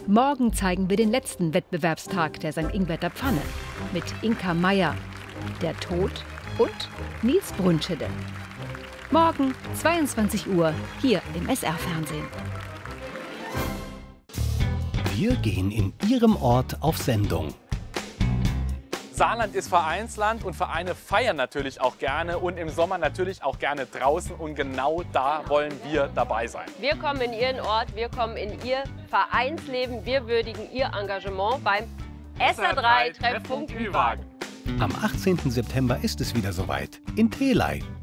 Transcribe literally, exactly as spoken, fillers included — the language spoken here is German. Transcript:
Morgen zeigen wir den letzten Wettbewerbstag der Sankt Ingwerter Pfanne mit Inka Meyer, der Tod und Nils Brunschede. Morgen zweiundzwanzig Uhr hier im S R-Fernsehen. Wir gehen in Ihrem Ort auf Sendung. Saarland ist Vereinsland und Vereine feiern natürlich auch gerne und im Sommer natürlich auch gerne draußen und genau da wollen wir dabei sein. Wir kommen in Ihren Ort, wir kommen in Ihr Vereinsleben, wir würdigen Ihr Engagement beim S R drei Treffpunkt Ü-Wagen. Am achtzehnten September ist es wieder soweit in Telei.